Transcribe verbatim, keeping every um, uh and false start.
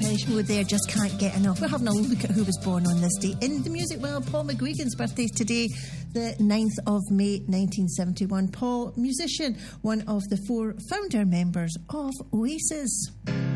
Irish mode there, just can't get enough. We're having a look at who was born on this day in the music. Well, Paul McGuigan's birthday is today, the ninth of May nineteen seventy-one. Paul, musician, one of the four founder members of Oasis.